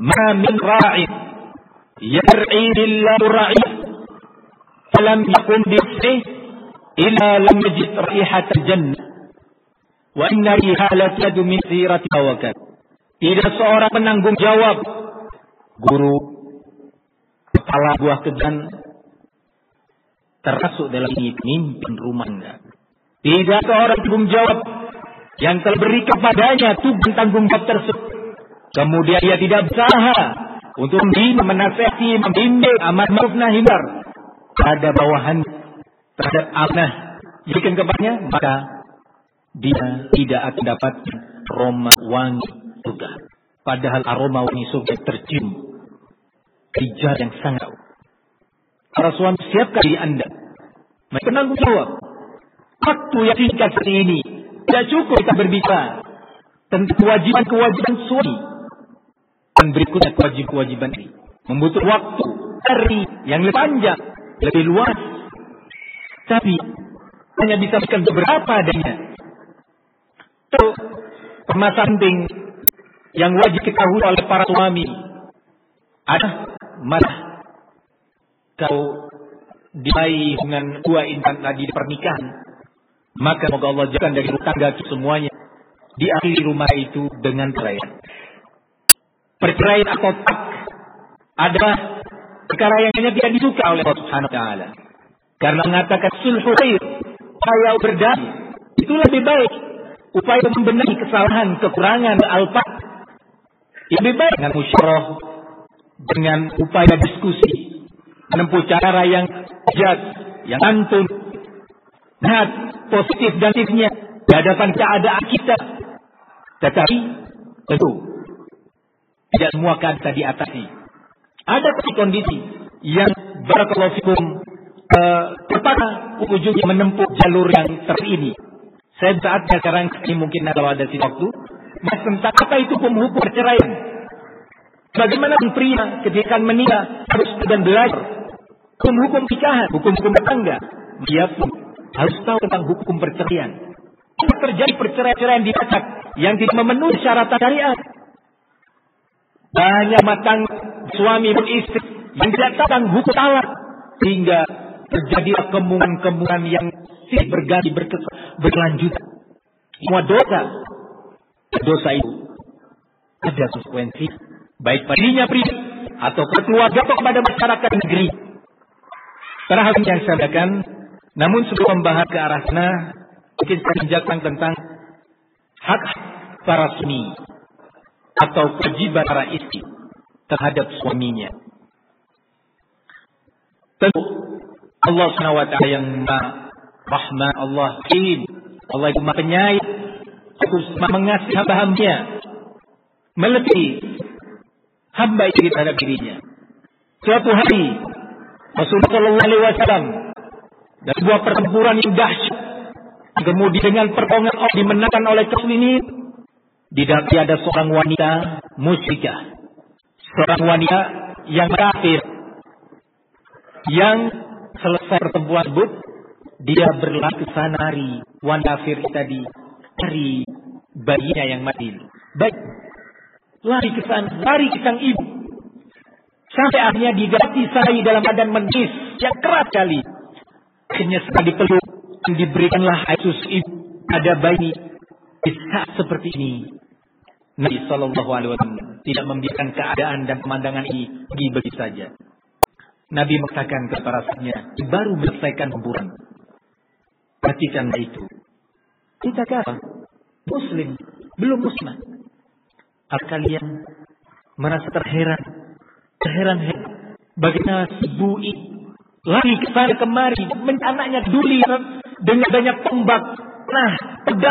ma min ra'in yar'i lillahu ra'i falam yakun bihi illa lam yajid raihatal jannah wa inna rihalata min sirati tawakkal. Tidak seorang penanggung jawab, guru, kepala buah kerjaan, termasuk dalam ini pemimpin rumah Anda. Tidak seorang tanggung jawab yang telah beri kepadanya tugas tanggung jawab tersebut. Kemudian ia tidak berusaha untuk menasihati, membimbing amar ma'ruf nahi munkar pada bawahan terhadap amanah yang diberikan kepadanya, maka dia tidak akan dapat aroma wangi surga. Padahal aroma wangi surga tercium di jarak yang sangat. Para suami, siapkan diri Anda penanggung jawab. Waktu yang singkat seperti ini tidak cukup kita berbicara tentang kewajiban-kewajiban suami. Dan berikutnya kewajiban ini membutuhkan waktu, hari yang lebih panjang, lebih luas. Tapi hanya bisa berikan beberapa adanya. Itu permasalahan penting yang wajib diketahui oleh para suami. Ada malah kau diraih dengan dua insan tadi di pernikahan, maka semoga Allah jauhkan dari rumah tangga semuanya. Diakhiri rumah itu dengan perceraian. Perceraian atau tak adalah perkara yang hanya tidak disuka oleh Allah Subhanahu wa taala. Karena mengatakan sulhu khair, upaya berdamai itu lebih baik. Upaya membenahi kesalahan, kekurangan, alfa lebih baik dengan musyawarah, dengan upaya diskusi, menempuh cara yang bijak, yang santun, lihat positif dan negatifnya di hadapan keadaan kita. Tetapi tentu tidak semua keadaan bisa diatasi. Ada kondisi yang barakallahu fikum terpaksa ujungnya menempuh jalur yang ini. Saya saatnya sekarang ini mungkin kalau ada waktu, mas tentang apa itu hukum perceraian. Bagaimana pria ketika menikah harus dan belajar hukum nikahan, hukum tetangga. Dia pun harus tahu tentang hukum perceraian. Jika terjadi perceraian diacak yang tidak memenuhi syarat syariat, banyak matang suami dan istri yang tidak tahu tentang hukum talak, sehingga terjadilah kemungkinan yang silih berganti berkelanjutan. Semua dosa itu ada konsekuensi, baik padanya pribadi atau keluarga atau kepada masyarakat negeri. Karena hal yang saya katakan, namun sebelum membahas ke arah sana, mungkin saya menjelaskan tentang hak para suami atau kewajiban para istri terhadap suaminya. Tentu Allah SWT yang Rahman, Allah Allah itu Maha Penyayang, Allah mengasihi hamba-hambanya melebihi hamba itu terhadap dirinya. Suatu hari Rasulullah SAW dan sebuah pertempuran yang dahsyat, kemudian dengan pertolongan Allah dimenangkan oleh kaum muslimin. Di dalamnya ada seorang wanita musyrikah, seorang wanita yang kafir, yang selesai pertempuran tersebut dia berlari ke sana, wanita kafir tadi dari bayinya yang mati. Baik, lari ke sana, lari ke sang ibu, sampai akhirnya diganti saya dalam badan menangis yang keras sekali. Akhirnya setelah dipeluk dan diberikanlah air susu ibu pada bayi. Di saat seperti ini, Nabi SAW tidak membiarkan keadaan dan pemandangan ini pergi begitu saja. Nabi mengatakan kepada para sahabatnya, baru menyelesaikan kuburan. Perhatikan itu. Kita kata Muslim, belum Muslim. Apakah kalian merasa terheran bagaimana ibu ini lari ke sana kemari, anaknya duli dengan banyak tombak, pedang